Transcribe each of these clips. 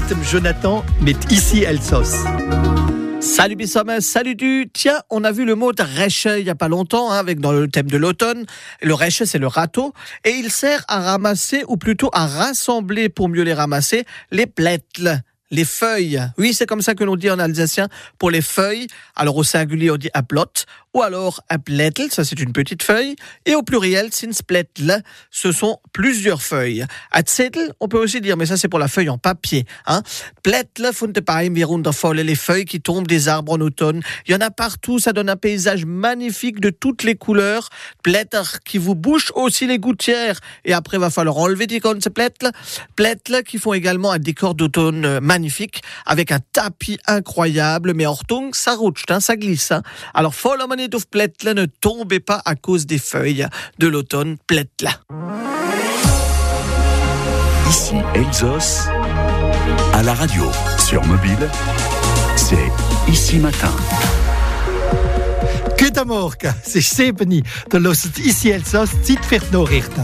Jonathan, mais ici Elsos. Salut Bissom, salut du. Tiens, on a vu le mot de rêche il n'y a pas longtemps, dans le thème de l'automne. Le rêche, c'est le râteau, et il sert à ramasser, ou plutôt à rassembler pour mieux les ramasser, les plättle. Les feuilles. Oui, c'est comme ça que l'on dit en alsacien pour les feuilles. Alors au singulier, on dit un plot, ou alors un plättle, ça c'est une petite feuille. Et au pluriel, sins plättle, ce sont plusieurs feuilles. Un zettel, on peut aussi dire, mais ça c'est pour la feuille en papier. Plättle von der Baum wie runterfallen, les feuilles qui tombent des arbres en automne. Il y en a partout, ça donne un paysage magnifique de toutes les couleurs. Blätter qui vous bouchent aussi les gouttières. Et après, va falloir enlever des ganze plättle. Plättle qui font également un décor d'automne magnifique, avec un tapis incroyable, mais Hortung, ça rutscht, ça glisse. Alors, Follow-money of plättle, ne tombez pas à cause des feuilles de l'automne plättle. Ici Elsos, à la radio, sur mobile, c'est Ici Matin. Goedemorgen, c'est Sebeni, de luistert Ici Elsos, Zeit für die Nachrichten.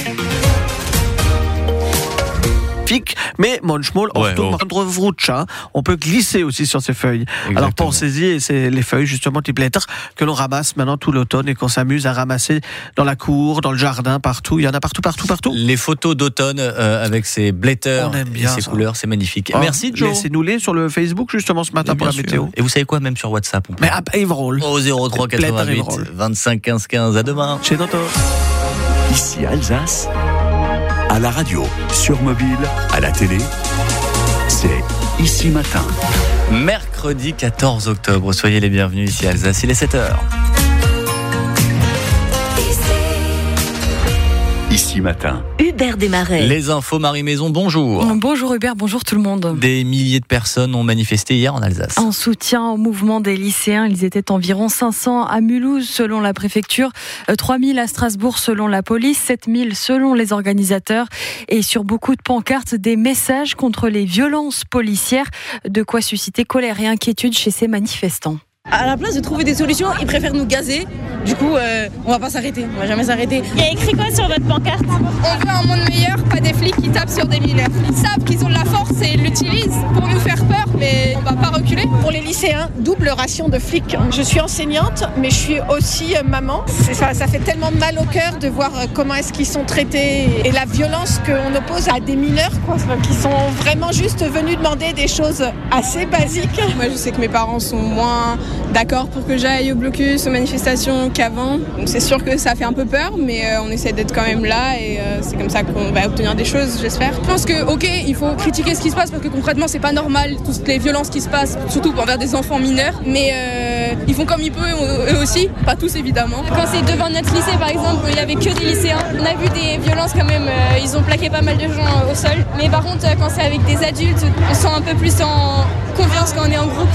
Mais manchmal, on peut glisser aussi sur ces feuilles. Exactement. Alors pensez-y, c'est les feuilles justement type blätter que l'on ramasse maintenant tout l'automne et qu'on s'amuse à ramasser dans la cour, dans le jardin, partout. Il y en a partout. Les photos d'automne avec ces blätter et ces couleurs, c'est magnifique. Merci Joe. Laissez-nous-les sur le Facebook justement ce matin pour la météo. Et vous savez quoi, même sur WhatsApp. Mais Evrol. Au 03 88 25 15 15. À demain. Chez Toto. Ici Alsace. À la radio, sur mobile, à la télé, c'est Ici Matin. Mercredi 14 octobre, soyez les bienvenus ici à Alsace, il est 7h. Ici Matin. Hubert Desmarais. Les infos Marie Maison, bonjour. Bonjour Hubert, bonjour tout le monde. Des milliers de personnes ont manifesté hier en Alsace. En soutien au mouvement des lycéens, ils étaient environ 500 à Mulhouse selon la préfecture, 3000 à Strasbourg selon la police, 7000 selon les organisateurs. Et sur beaucoup de pancartes, des messages contre les violences policières, de quoi susciter colère et inquiétude chez ces manifestants. À la place de trouver des solutions, ils préfèrent nous gazer. Du coup, on va pas s'arrêter, on va jamais s'arrêter. Il y a écrit quoi sur votre pancarte ? On veut un monde meilleur, pas des flics qui tapent sur des mineurs. Ils savent qu'ils ont de la force et ils l'utilisent pour nous faire peur, mais on va pas reculer. Pour les lycéens, double ration de flics. Je suis enseignante, mais je suis aussi maman. Ça fait tellement mal au cœur de voir comment est-ce qu'ils sont traités et la violence qu'on oppose à des mineurs, qui sont vraiment juste venus demander des choses assez basiques. Moi, je sais que mes parents sont moins d'accord pour que j'aille au blocus, aux manifestations qu'avant. Donc c'est sûr que ça fait un peu peur, mais on essaie d'être quand même là et c'est comme ça qu'on va obtenir des choses, j'espère. Je pense que, ok, il faut critiquer ce qui se passe parce que concrètement, c'est pas normal, toutes les violences qui se passent, surtout envers des enfants mineurs, mais ils font comme ils peuvent eux aussi, pas tous évidemment. Quand c'est devant notre lycée, par exemple, il y avait que des lycéens. On a vu des violences quand même, ils ont plaqué pas mal de gens au sol. Mais par contre, quand c'est avec des adultes, on se sent un peu plus en confiance quand on est en groupe.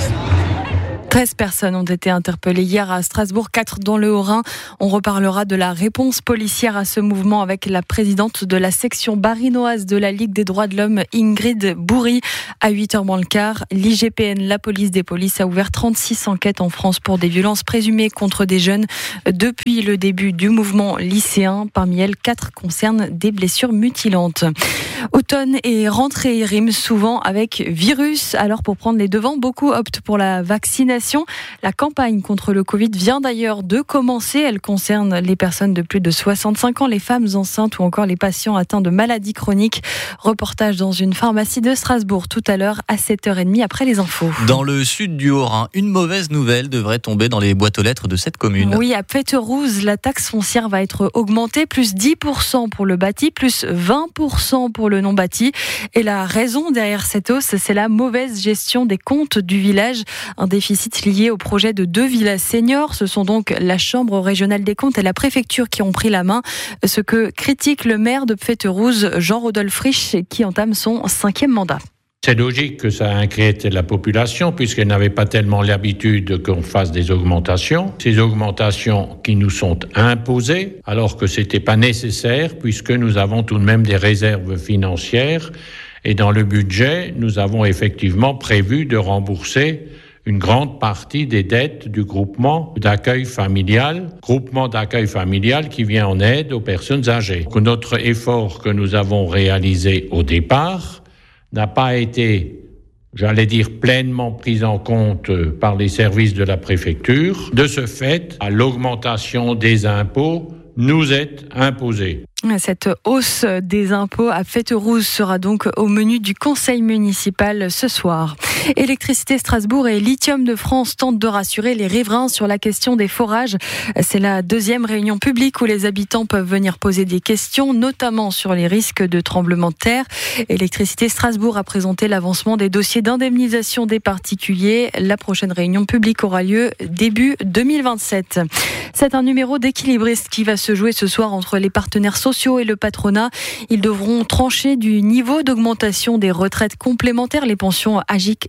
13 personnes ont été interpellées hier à Strasbourg, 4 dans le Haut-Rhin. On reparlera de la réponse policière à ce mouvement avec la présidente de la section barinoise de la Ligue des droits de l'homme, Ingrid Bourri, à 8h moins le quart. L'IGPN, la police des polices, a ouvert 36 enquêtes en France pour des violences présumées contre des jeunes depuis le début du mouvement lycéen. Parmi elles, 4 concernent des blessures mutilantes. Automne et rentrée riment souvent avec virus. Alors pour prendre les devants, beaucoup optent pour la vaccination. La campagne contre le Covid vient d'ailleurs de commencer. Elle concerne les personnes de plus de 65 ans, les femmes enceintes ou encore les patients atteints de maladies chroniques. Reportage dans une pharmacie de Strasbourg tout à l'heure à 7h30 après les infos. Dans le sud du Haut-Rhin, une mauvaise nouvelle devrait tomber dans les boîtes aux lettres de cette commune. Oui, à Pfetterouze, la taxe foncière va être augmentée, plus 10% pour le bâti, plus 20% pour le non-bâti. Et la raison derrière cette hausse, c'est la mauvaise gestion des comptes du village. Un déficit lié au projet de 2 villas seniors. Ce sont donc la Chambre régionale des comptes et la préfecture qui ont pris la main. Ce que critique le maire de Pfetterouze, Jean-Rodolphe Rich, qui entame son 5e mandat. C'est logique que ça inquiète la population puisqu'elle n'avait pas tellement l'habitude qu'on fasse des augmentations. Ces augmentations qui nous sont imposées alors que c'était pas nécessaire puisque nous avons tout de même des réserves financières et dans le budget, nous avons effectivement prévu de rembourser une grande partie des dettes du groupement d'accueil familial qui vient en aide aux personnes âgées. Notre effort que nous avons réalisé au départ n'a pas été, j'allais dire, pleinement prise en compte par les services de la préfecture. De ce fait, l'augmentation des impôts nous est imposée. Cette hausse des impôts à Fête-Rousse sera donc au menu du conseil municipal ce soir. Électricité Strasbourg et Lithium de France tentent de rassurer les riverains sur la question des forages. C'est la deuxième réunion publique où les habitants peuvent venir poser des questions, notamment sur les risques de tremblement de terre. Électricité Strasbourg a présenté l'avancement des dossiers d'indemnisation des particuliers. La prochaine réunion publique aura lieu début 2027. C'est un numéro d'équilibriste qui va se jouer ce soir entre les partenaires sociaux et le patronat. Ils devront trancher du niveau d'augmentation des retraites complémentaires, les pensions AGIC,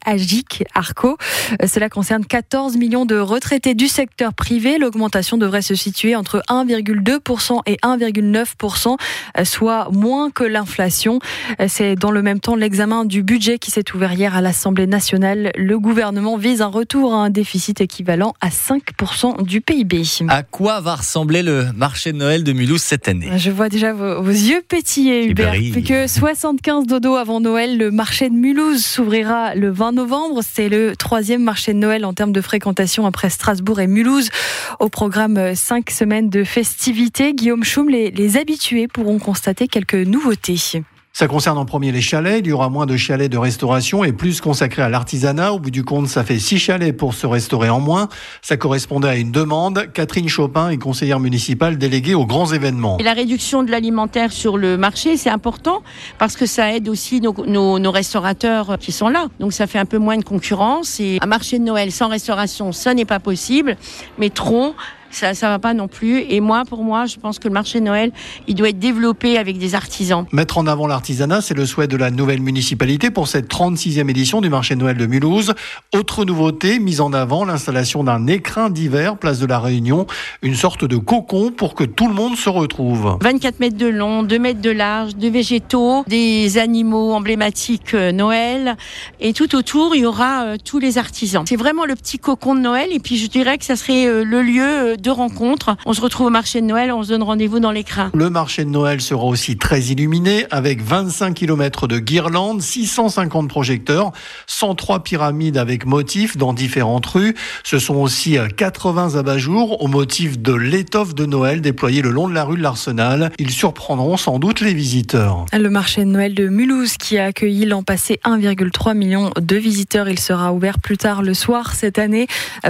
ARCO. Cela concerne 14 millions de retraités du secteur privé. L'augmentation devrait se situer entre 1,2% et 1,9%, soit moins que l'inflation. C'est dans le même temps l'examen du budget qui s'est ouvert hier à l'Assemblée nationale. Le gouvernement vise un retour à un déficit équivalent à 5% du PIB. À quoi va ressembler le marché de Noël de Mulhouse cette année ? Je vois déjà vos yeux pétiller, Hubert. Plus que 75 dodo avant Noël, le marché de Mulhouse s'ouvrira le 20 novembre. C'est le 3e marché de Noël en termes de fréquentation après Strasbourg et Mulhouse. Au programme 5 semaines de festivités, Guillaume Schum, les habitués pourront constater quelques nouveautés. Ça concerne en premier les chalets. Il y aura moins de chalets de restauration et plus consacrés à l'artisanat. Au bout du compte, ça fait 6 chalets pour se restaurer en moins. Ça correspondait à une demande. Catherine Chopin est conseillère municipale déléguée aux grands événements. Et la réduction de l'alimentaire sur le marché, c'est important parce que ça aide aussi nos restaurateurs qui sont là. Donc ça fait un peu moins de concurrence. Et un marché de Noël sans restauration, ça n'est pas possible. Mais trop, ça va pas non plus. Et pour moi, je pense que le marché de Noël, il doit être développé avec des artisans. Mettre en avant l'artisanat, c'est le souhait de la nouvelle municipalité pour cette 36e édition du marché de Noël de Mulhouse. Autre nouveauté, mise en avant, l'installation d'un écrin d'hiver, place de la Réunion, une sorte de cocon pour que tout le monde se retrouve. 24 mètres de long, 2 mètres de large, de végétaux, des animaux emblématiques Noël. Et tout autour, il y aura tous les artisans. C'est vraiment le petit cocon de Noël. Et puis je dirais que ça serait le lieu de rencontres. On se retrouve au marché de Noël, on se donne rendez-vous dans l'écrin. Le marché de Noël sera aussi très illuminé avec 25 km de guirlandes, 650 projecteurs, 103 pyramides avec motifs dans différentes rues. Ce sont aussi 80 abat-jours au motif de l'étoffe de Noël déployée le long de la rue de l'Arsenal. Ils surprendront sans doute les visiteurs. Le marché de Noël de Mulhouse qui a accueilli l'an passé 1,3 million de visiteurs. Il sera ouvert plus tard le soir cette année,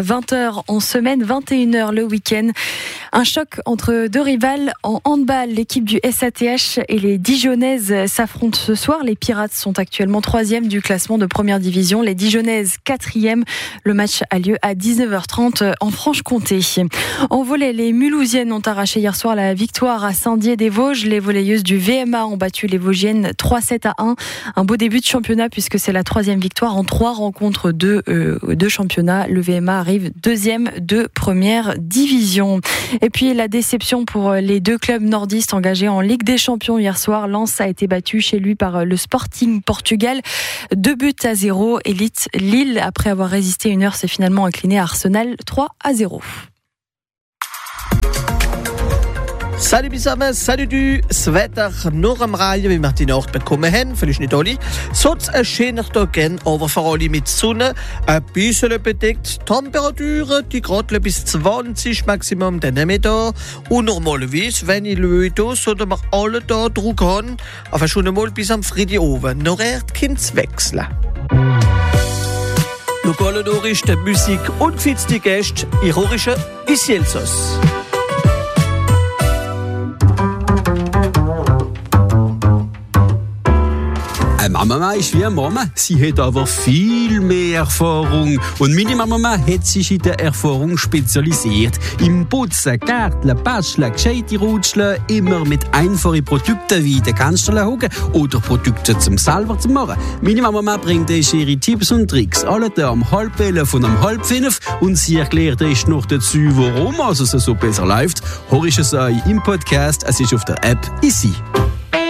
20h en semaine, 21h le week-end. Un choc entre deux rivales en handball. L'équipe du SATH et les Dijonnaises s'affrontent ce soir. Les Pirates sont actuellement 3e du classement de première division. Les Dijonnaises 4e. Le match a lieu à 19h30 en Franche-Comté. En volley, les Mulhousiennes ont arraché hier soir la victoire à Saint-Dié-des-Vosges. Les volleyeuses du VMA ont battu les Vosgiennes 3-7-1. Un beau début de championnat puisque c'est la 3e victoire en 3 rencontres de championnat. Le VMA arrive 2e de première division. Et puis la déception pour les deux clubs nordistes engagés en Ligue des Champions hier soir. Lens a été battu chez lui par le Sporting Portugal, 2-0. Élite Lille, après avoir résisté une heure, s'est finalement incliné à Arsenal 3-0. Salut Bisame, salut du Swetter nur am Reihe wie wir die Nacht bekommen haben, vielleicht nicht alle. Sonst ein schöner Tag aber vor allem mit Sonne, ein bisschen bedeckt, Temperaturen, die gerade bis 20 Maximum den Nachmittag. Und normalerweise, wenn ich Leute, sollten wir alle da Druck haben, aber schon einmal bis am Freitagabend. Noch kann es wechseln. Lokale Nachrichten, Musik und fitzige Gäste, ich höre ici Elsass. Mama ist wie eine Mama. Sie hat aber viel mehr Erfahrung. Und meine Mama hat sich in der Erfahrung spezialisiert. Im Putzen, Gärteln, Basteln, gescheite Rutscheln, immer mit einfachen Produkten wie den Kanzlerhaken oder Produkten zum selber zu machen. Meine Mama bringt euch ihre Tipps und Tricks. Alle da um 4:30 und um 4:30 und sie erklärt euch noch dazu, warum es so besser läuft. Hör ich es euch im Podcast, es ist auf der App ici.